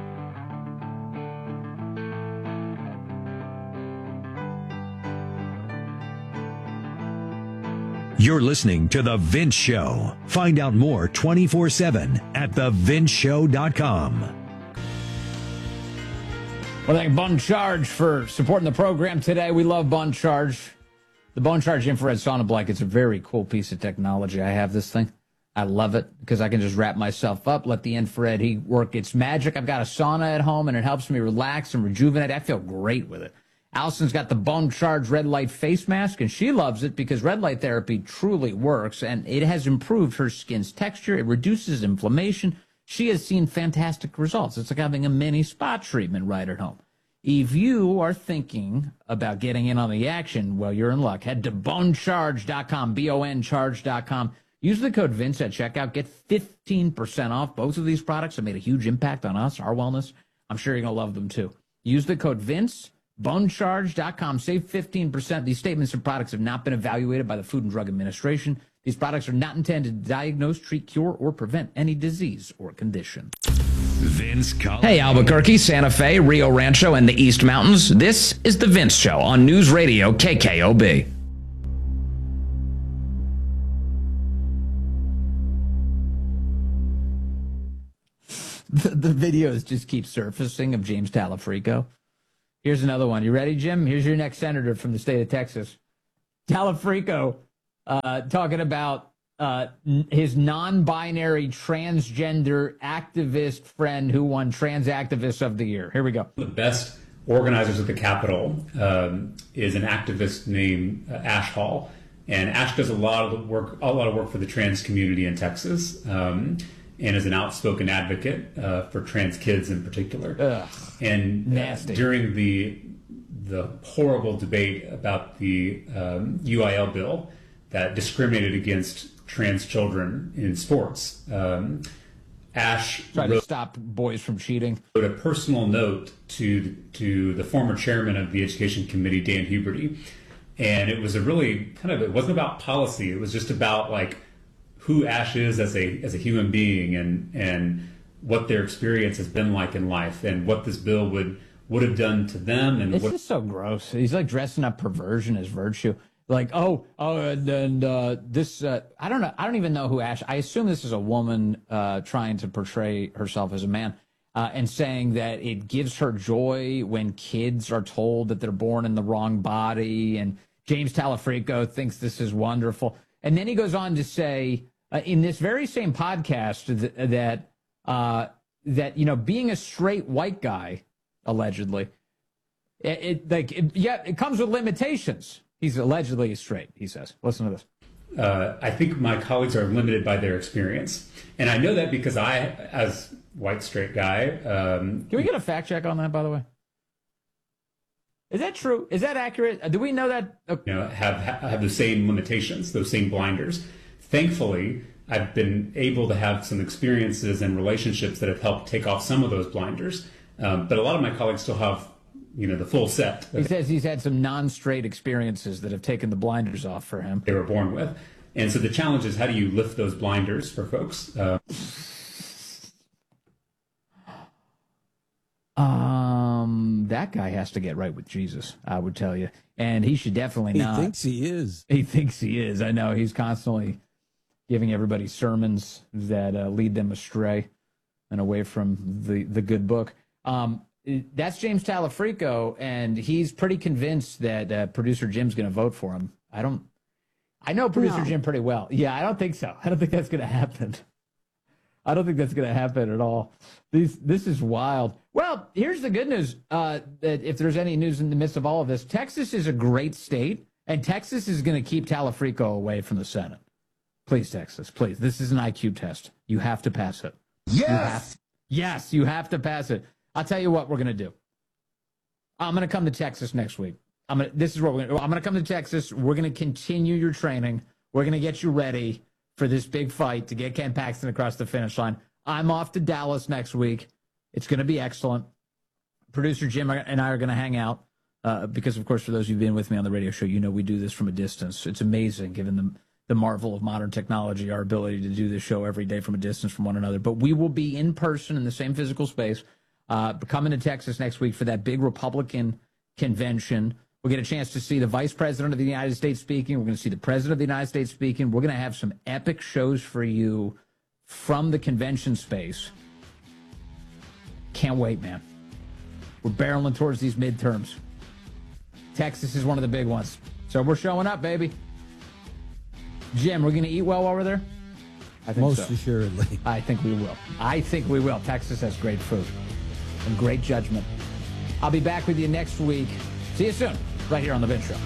You're listening to The Vince Show. Find out more 24/7 at thevinceshow.com. Well, thank Bone Charge for supporting the program today. We love Bone Charge. The Bone Charge infrared sauna blanket's a very cool piece of technology. I have this thing. I love it because I can just wrap myself up, let the infrared heat work its magic. I've got a sauna at home, and it helps me relax and rejuvenate. I feel great with it. Allison's got the Bone Charge red light face mask, and she loves it because red light therapy truly works, and it has improved her skin's texture. It reduces inflammation. She has seen fantastic results. It's like having a mini spa treatment right at home. If you are thinking about getting in on the action, well, you're in luck. Head to bonecharge.com, BONcharge.com. Use the code Vince at checkout. Get 15% off. Both of these products have made a huge impact on us, our wellness. I'm sure you're going to love them, too. Use the code Vince, bonecharge.com. Save 15%. These statements and products have not been evaluated by the Food and Drug Administration. These products are not intended to diagnose, treat, cure, or prevent any disease or condition. Vince Colonnese. Hey, Albuquerque, Santa Fe, Rio Rancho, and the East Mountains. This is The Vince Show on News Radio KKOB. The videos just keep surfacing of James Talafrico. Here's another one. You ready, Jim? Here's your next senator from the state of Texas. Talafrico talking about his non-binary transgender activist friend who won Trans Activist of the Year. Here we go. The best organizers at the Capitol is an activist named Ash Hall. And Ash does a lot of work for the trans community in Texas, and is an outspoken advocate for trans kids in particular. Ugh, and nasty. During the horrible debate about the UIL bill that discriminated against trans children in sports, Ash tried to stop boys from cheating. Wrote a personal note to the former chairman of the Education Committee, Dan Huberty. And it was a really it wasn't about policy. It was just about like who Ash is as a human being and what their experience has been like in life and what this bill would have done to them. And it's just so gross. He's like dressing up perversion as virtue. Like, this, I don't know. I don't even know who Ash, I assume this is a woman trying to portray herself as a man. And saying that it gives her joy when kids are told that they're born in the wrong body. And James Talafrico thinks this is wonderful. And then he goes on to say in this very same podcast that being a straight white guy, allegedly, it comes with limitations. He's allegedly straight, he says. Listen to this. I think my colleagues are limited by their experience. And I know that because I, as white straight guy... Can we get a fact check on that, by the way? Is that true? Is that accurate? Do we know that? Okay. Have the same limitations, those same blinders. Thankfully, I've been able to have some experiences and relationships that have helped take off some of those blinders. But a lot of my colleagues still have, the full set. He says he's had some non-straight experiences that have taken the blinders off for him. They were born with. And so the challenge is, how do you lift those blinders for folks? That guy has to get right with Jesus, I would tell you. And he should definitely not. He thinks he is. He thinks he is. I know. He's constantly giving everybody sermons that lead them astray and away from the good book. That's James Talafrico, and he's pretty convinced that producer Jim's going to vote for him. I know producer Jim pretty well. Yeah, I don't think so. I don't think that's going to happen. I don't think that's going to happen at all. This is wild. Well, here's the good news. That if there's any news in the midst of all of this, Texas is a great state, and Texas is going to keep Talafrico away from the Senate. Please, Texas, please. This is an IQ test. You have to pass it. Yes! Yes, you have to pass it. I'll tell you what we're going to do. I'm going to come to Texas next week. This is what we're going to do. I'm going to come to Texas. We're going to continue your training. We're going to get you ready for this big fight to get Ken Paxton across the finish line. I'm off to Dallas next week. It's going to be excellent. Producer Jim and I are going to hang out because, of course, for those of you who've been with me on the radio show, we do this from a distance. It's amazing, given the marvel of modern technology, our ability to do this show every day from a distance from one another. But we will be in person in the same physical space, coming to Texas next week for that big Republican convention. We'll get a chance to see the Vice President of the United States speaking. We're going to see the President of the United States speaking. We're going to have some epic shows for you from the convention space. Can't wait, man. We're barreling towards these midterms. Texas is one of the big ones. So we're showing up, baby. Jim, we're going to eat well while we're there? I think Most so. assuredly. I think we will. Texas has great food and great judgment. I'll be back with you next week. See you soon, right here on The Vince Show.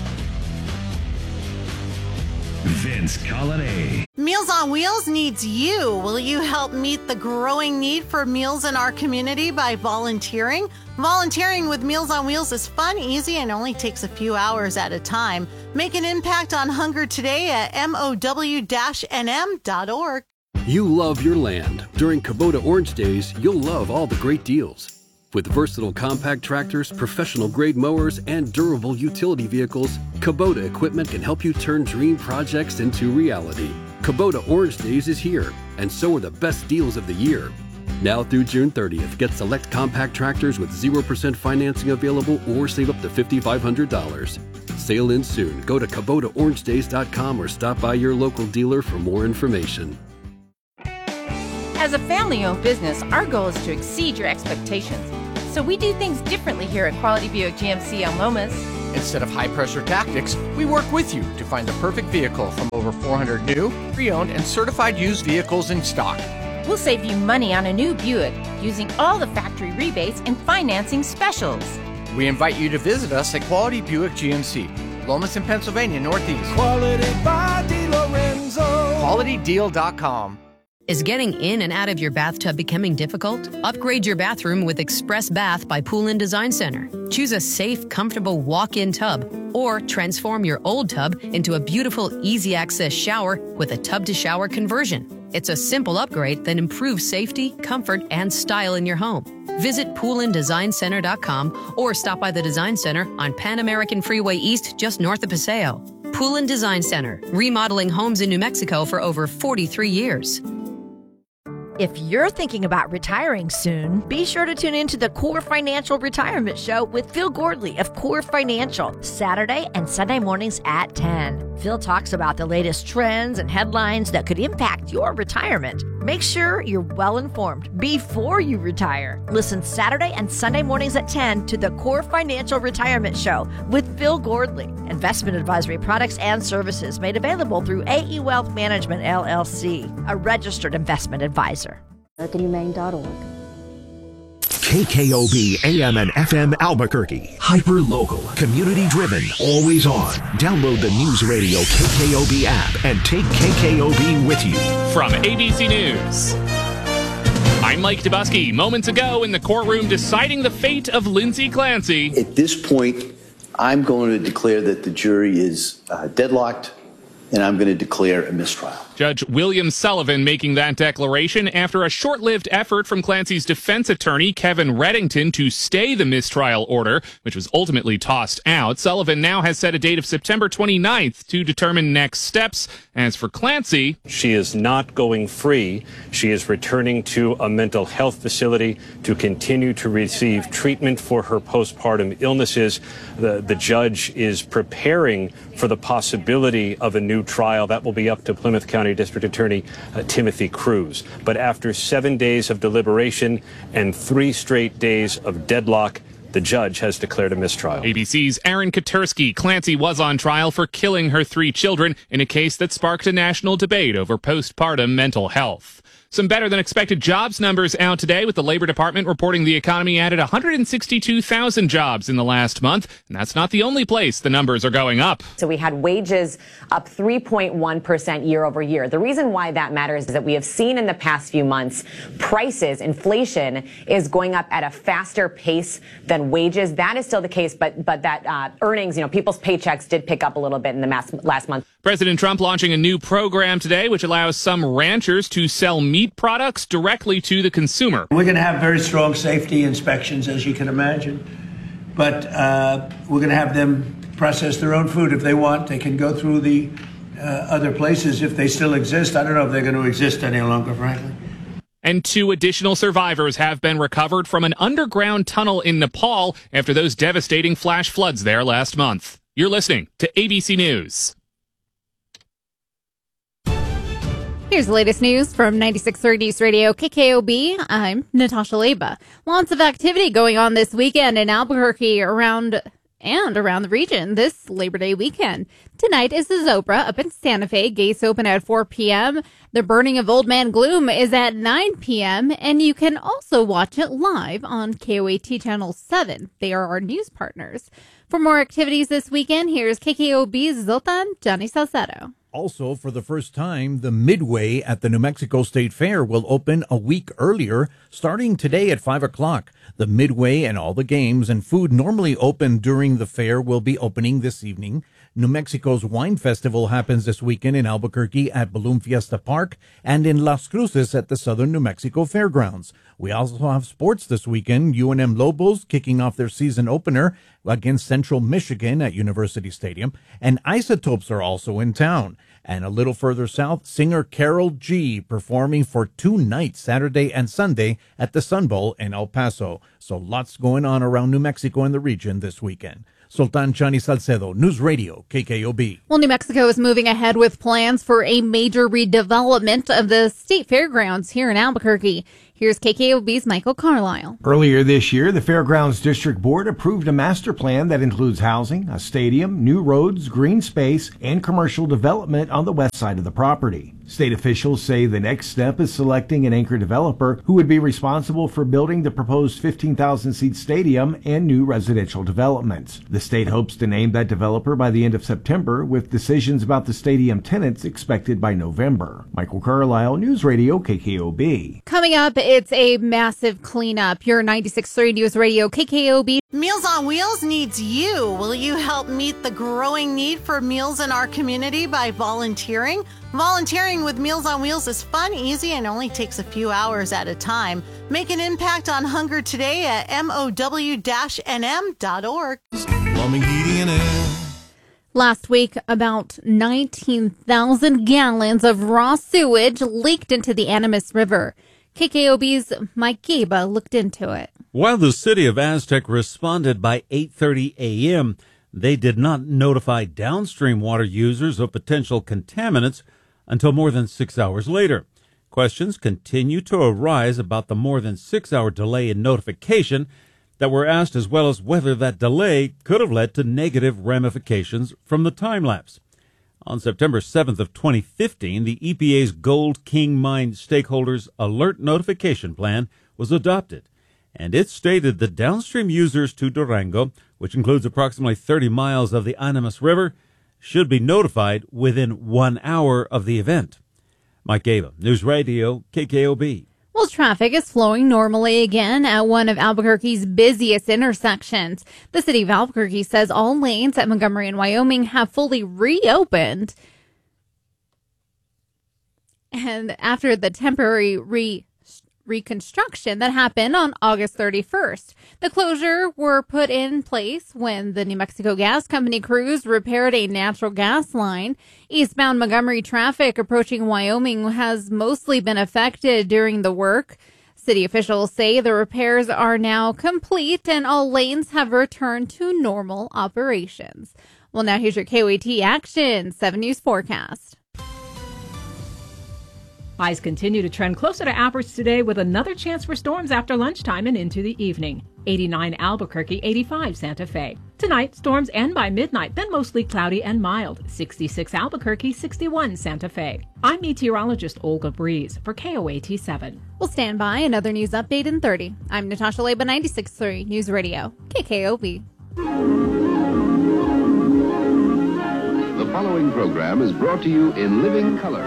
Vince Colonnade. Meals on Wheels needs you. Will you help meet the growing need for meals in our community by volunteering? Volunteering with Meals on Wheels is fun, easy, and only takes a few hours at a time. Make an impact on hunger today at mow-nm.org. You love your land. During Kubota Orange Days, you'll love all the great deals. With versatile compact tractors, professional-grade mowers, and durable utility vehicles, Kubota equipment can help you turn dream projects into reality. Kubota Orange Days is here, and so are the best deals of the year. Now through June 30th, get select compact tractors with 0% financing available or save up to $5,500. Sale ends soon. Go to KubotaOrangeDays.com or stop by your local dealer for more information. As a family-owned business, our goal is to exceed your expectations. So we do things differently here at Quality Buick GMC on Lomas. Instead of high-pressure tactics, we work with you to find the perfect vehicle from over 400 new, pre-owned, and certified used vehicles in stock. We'll save you money on a new Buick using all the factory rebates and financing specials. We invite you to visit us at Quality Buick GMC, Lomas in Pennsylvania Northeast. Quality by DiLorenzo. QualityDeal.com. Is getting in and out of your bathtub becoming difficult? Upgrade your bathroom with Express Bath by Pool & Design Center. Choose a safe, comfortable walk-in tub or transform your old tub into a beautiful, easy-access shower with a tub-to-shower conversion. It's a simple upgrade that improves safety, comfort, and style in your home. Visit poolanddesignCenter.com or stop by the Design Center on Pan American Freeway East just north of Paseo. Pool & Design Center, remodeling homes in New Mexico for over 43 years. If you're thinking about retiring soon, be sure to tune into the Core Financial Retirement Show with Phil Gordley of Core Financial, Saturday and Sunday mornings at 10. Phil talks about the latest trends and headlines that could impact your retirement. Make sure you're well informed before you retire. Listen Saturday and Sunday mornings at 10 to the Core Financial Retirement Show with Phil Gordley. Investment advisory products and services made available through AE Wealth Management, LLC, a registered investment advisor. AmericanHumane.org. KKOB AM and FM Albuquerque. Hyper local, community driven, always on. Download the News Radio KKOB app and take KKOB with you. From ABC News, I'm Mike Dubusky. Moments ago in the courtroom deciding the fate of Lindsay Clancy. At this point, I'm going to declare that the jury is deadlocked, and I'm going to declare a mistrial. Judge William Sullivan making that declaration after a short-lived effort from Clancy's defense attorney, Kevin Reddington, to stay the mistrial order, which was ultimately tossed out. Sullivan now has set a date of September 29th to determine next steps. As for Clancy, she is not going free. She is returning to a mental health facility to continue to receive treatment for her postpartum illnesses. The judge is preparing for the possibility of a new trial. That will be up to Plymouth County District Attorney Timothy Cruz. But after 7 days of deliberation and 3 straight days of deadlock, the judge has declared a mistrial. ABC's Aaron Katersky. Clancy was on trial for killing her 3 children in a case that sparked a national debate over postpartum mental health. Some better-than-expected jobs numbers out today, with the Labor Department reporting the economy added 162,000 jobs in the last month. And that's not the only place the numbers are going up. So we had wages up 3.1% year over year. The reason why that matters is that we have seen in the past few months prices, inflation is going up at a faster pace than wages. That is still the case, but that earnings, people's paychecks did pick up a little bit in the last month. President Trump launching a new program today, which allows some ranchers to sell meat products directly to the consumer. We're going to have very strong safety inspections, as you can imagine, but we're going to have them process their own food if they want. They can go through the other places if they still exist. I don't know if they're going to exist any longer, frankly. And 2 additional survivors have been recovered from an underground tunnel in Nepal after those devastating flash floods there last month. You're listening to ABC News. Here's the latest news from 96.3 News Radio KKOB. I'm Natasha Leba. Lots of activity going on this weekend in Albuquerque around the region this Labor Day weekend. Tonight is the Zopra up in Santa Fe. Gates open at 4 p.m. The Burning of Old Man Gloom is at 9 p.m. And you can also watch it live on KOAT Channel 7. They are our news partners. For more activities this weekend, here's KKOB's Zoltan Johnny Salcedo. Also, for the first time, the Midway at the New Mexico State Fair will open a week earlier, starting today at 5 o'clock. The Midway and all the games and food normally open during the fair will be opening this evening. New Mexico's Wine Festival happens this weekend in Albuquerque at Balloon Fiesta Park and in Las Cruces at the Southern New Mexico Fairgrounds. We also have sports this weekend. UNM Lobos kicking off their season opener against Central Michigan at University Stadium, and Isotopes are also in town. And a little further south, singer Carol G performing for 2 nights, Saturday and Sunday, at the Sun Bowl in El Paso. So lots going on around New Mexico and the region this weekend. Sultan Chani Salcedo, News Radio, KKOB. Well, New Mexico is moving ahead with plans for a major redevelopment of the state fairgrounds here in Albuquerque. Here's KKOB's Michael Carlisle. Earlier this year, the Fairgrounds District Board approved a master plan that includes housing, a stadium, new roads, green space, and commercial development on the west side of the property. State officials say the next step is selecting an anchor developer who would be responsible for building the proposed 15,000-seat stadium and new residential developments. The state hopes to name that developer by the end of September, with decisions about the stadium tenants expected by November. Michael Carlisle, News Radio, KKOB. Coming up, it's a massive cleanup. Your 96.3 News Radio, KKOB. Meals on Wheels needs you. Will you help meet the growing need for meals in our community by volunteering? Volunteering with Meals on Wheels is fun, easy, and only takes a few hours at a time. Make an impact on hunger today at mow-nm.org. Plumbing, heating, and air. Last week, about 19,000 gallons of raw sewage leaked into the Animas River. KKOB's Mike Gaba looked into it. While the city of Aztec responded by 8:30 a.m., they did not notify downstream water users of potential contaminants until more than 6 hours later. Questions continue to arise about the more than 6-hour delay in notification that were asked, as well as whether that delay could have led to negative ramifications from the time lapse. On September 7th of 2015, the EPA's Gold King Mine Stakeholders Alert Notification Plan was adopted, and it stated that downstream users to Durango, which includes approximately 30 miles of the Animas River, should be notified within 1 hour of the event. Mike Gaba, News Radio, KKOB. Well, traffic is flowing normally again at one of Albuquerque's busiest intersections. The city of Albuquerque says all lanes at Montgomery and Wyoming have fully reopened. And after the temporary reconstruction that happened on August 31st. The closure were put in place when the New Mexico Gas Company crews repaired a natural gas line. Eastbound Montgomery traffic approaching Wyoming has mostly been affected during the work. City officials say the repairs are now complete and all lanes have returned to normal operations. Well, now here's your KOAT Action 7 News forecast. Highs continue to trend closer to average today with another chance for storms after lunchtime and into the evening. 89 Albuquerque, 85 Santa Fe. Tonight, storms end by midnight, then mostly cloudy and mild. 66 Albuquerque, 61 Santa Fe. I'm meteorologist Olga Breeze for KOAT 7. We'll stand by another news update in 30. I'm Natasha Leba, 96.3 News Radio, KKOB. The following program is brought to you in living color.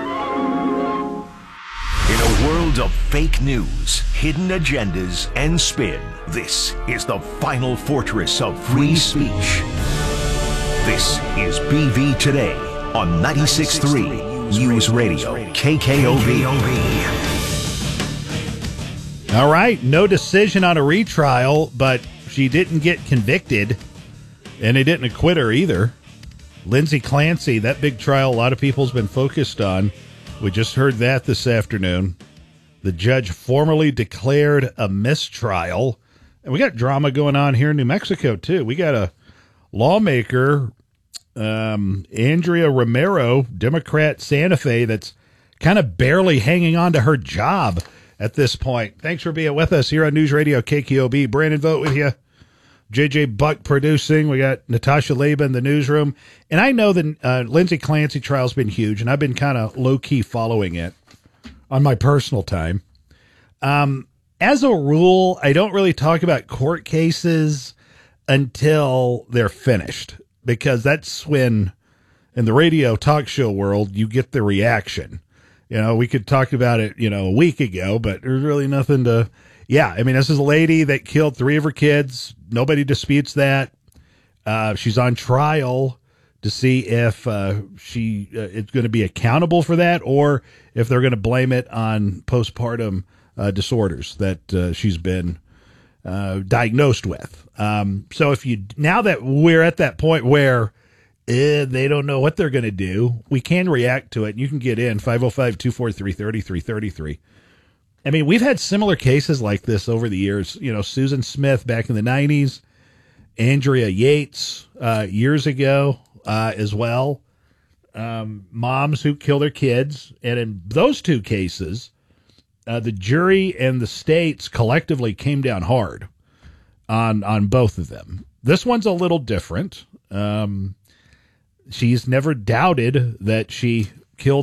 In a world of fake news, hidden agendas, and spin, this is the final fortress of free speech. This is BV Today on 96.3 News Radio, KKOB. All right, no decision on a retrial, but she didn't get convicted, and they didn't acquit her either. Lindsay Clancy, that big trial a lot of people's been focused on. We just heard that this afternoon. The judge formally declared a mistrial. And we got drama going on here in New Mexico, too. We got a lawmaker, Andrea Romero, Democrat Santa Fe, that's kind of barely hanging on to her job at this point. Thanks for being with us here on News Radio KKOB. Brandon Vogt with you. JJ Buck producing. We got Natasha Leba in the newsroom. And I know the Lindsay Clancy trial's been huge, and I've been kind of low-key following it on my personal time. As a rule, I don't really talk about court cases until they're finished, because that's when, in the radio talk show world, you get the reaction. You know, we could talk about it, a week ago, but there's really nothing to... Yeah, I mean, this is a lady that killed 3 of her kids. Nobody disputes that. She's on trial to see if she is going to be accountable for that, or if they're going to blame it on postpartum disorders that she's been diagnosed with. So now that we're at that point where they don't know what they're going to do, we can react to it. And you can get in 505-243-3333. I mean, we've had similar cases like this over the years. Susan Smith back in the 90s, Andrea Yates years ago as well. Moms who kill their kids. And in those two cases, the jury and the states collectively came down hard on both of them. This one's a little different. She's never doubted that she